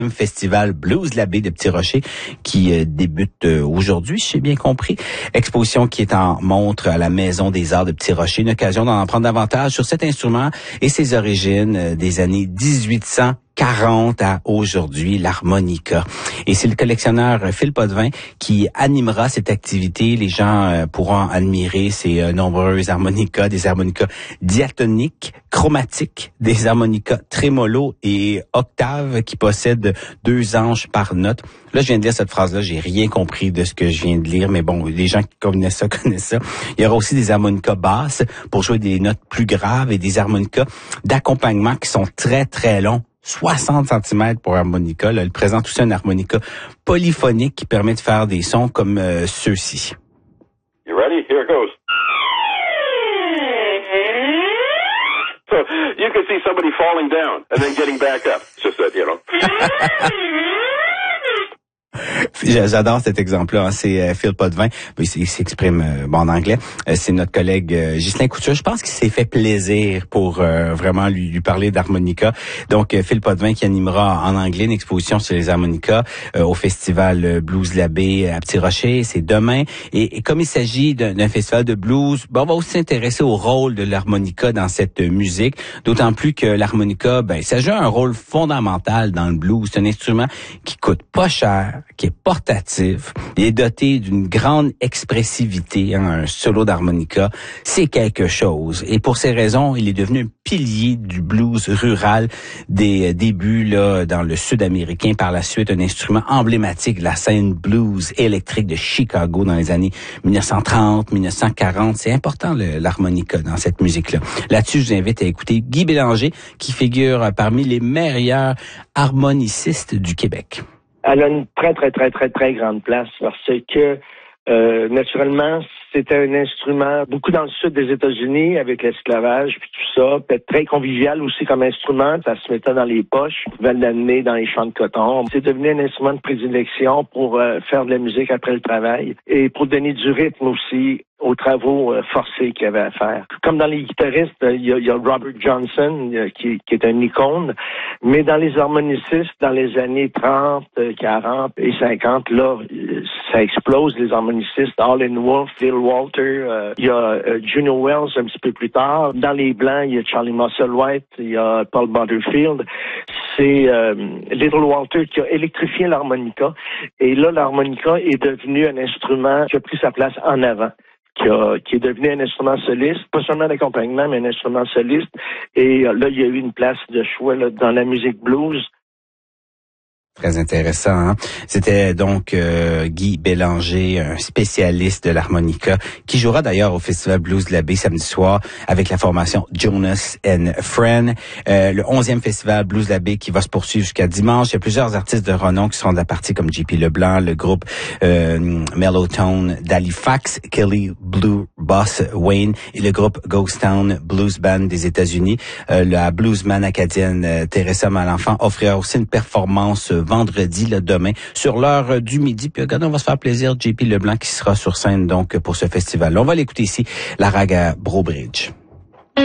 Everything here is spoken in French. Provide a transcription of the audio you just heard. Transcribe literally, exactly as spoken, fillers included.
Festival Blues La Baie de Petit Rocher qui euh, débute euh, aujourd'hui, si j'ai bien compris. Exposition qui est en montre à la Maison des Arts de Petit Rocher. Une occasion d'en apprendre davantage sur cet instrument et ses origines euh, des années dix-huit cent quarante à aujourd'hui, l'harmonica. Et c'est le collectionneur Phil Potvin qui animera cette activité. Les gens euh, pourront admirer ces euh, nombreuses harmonicas, des harmonicas diatoniques, chromatiques, des harmonicas trémolo et octaves qui possèdent deux anges par note. Là, je viens de lire cette phrase-là, j'ai rien compris de ce que je viens de lire, mais bon, les gens qui connaissent ça, connaissent ça. Il y aura aussi des harmonicas basses pour jouer des notes plus graves et des harmonicas d'accompagnement qui sont très, très longs. soixante centimètres pour harmonica. Là, elle présente aussi un harmonica polyphonique qui permet de faire des sons comme euh, ceux-ci. You ready? Here it goes. So you can see somebody falling down and then getting back up. It's just that, you know. J'adore cet exemple-là. Hein. C'est euh, Phil Potvin. Il s'exprime euh, bon, en anglais. Euh, c'est notre collègue euh, Ghislain Couture. Je pense qu'il s'est fait plaisir pour euh, vraiment lui, lui parler d'harmonica. Donc, euh, Phil Potvin qui animera en anglais une exposition sur les harmonicas euh, au festival Blues La Baie à Petit Rocher. C'est demain. Et, et comme il s'agit d'un, d'un festival de blues, ben, on va aussi s'intéresser au rôle de l'harmonica dans cette musique. D'autant plus que l'harmonica, ben, ça joue un rôle fondamental dans le blues. C'est un instrument qui coûte pas cher, qui est portatif, il est doté d'une grande expressivité, hein, un solo d'harmonica, c'est quelque chose. Et pour ces raisons, il est devenu un pilier du blues rural des débuts là dans le sud américain. Par la suite, un instrument emblématique de la scène blues électrique de Chicago dans les années dix-neuf cent trente, dix-neuf cent quarante. C'est important le, l'harmonica dans cette musique-là. Là-dessus, je vous invite à écouter Guy Bélanger, qui figure parmi les meilleurs harmonicistes du Québec. Elle a une très, très, très, très, très grande place parce que, euh, naturellement, c'était un instrument beaucoup dans le sud des États-Unis avec l'esclavage puis tout ça. Peut-être très convivial aussi comme instrument. Ça se mettait dans les poches. On pouvait l'amener dans les champs de coton. C'est devenu un instrument de prédilection pour euh, faire de la musique après le travail et pour donner du rythme aussi aux travaux euh, forcés qu'il y avait à faire. Comme dans les guitaristes, il euh, y, y a Robert Johnson euh, qui, qui est un icône, mais dans les harmonicistes, dans les années trente, quarante et cinquante, là, ça explose, les harmonicistes. Howlin' Wolf, Phil Walter, euh, il y a euh, Juno Wells un petit peu plus tard. Dans les Blancs, il y a Charlie Musselwhite, il y a Paul Butterfield. C'est euh, Little Walter qui a électrifié l'harmonica. Et là, l'harmonica est devenu un instrument qui a pris sa place en avant. Qui, a, qui est devenu un instrument soliste, pas seulement d'accompagnement, mais un instrument soliste. Et là, il y a eu une place de choix là, dans la musique blues. Très intéressant. Hein? C'était donc euh, Guy Bélanger, un spécialiste de l'harmonica, qui jouera d'ailleurs au Festival Blues de la Baie samedi soir avec la formation Jonas and Friend. Euh, le onzième Festival Blues de la Baie qui va se poursuivre jusqu'à dimanche. Il y a plusieurs artistes de renom qui seront de la partie comme J P Leblanc, le groupe euh, Mellowtone d'Halifax, Kelly Blue Boss Wayne et le groupe Ghost Town Blues Band des États-Unis. Euh, la bluesman acadienne euh, Teresa Malenfant offrira aussi une performance euh, vendredi, là, demain, sur l'heure du midi. Puis regardez, on va se faire plaisir. J P Leblanc qui sera sur scène donc pour ce festival. On va l'écouter ici, la raga Brobridge.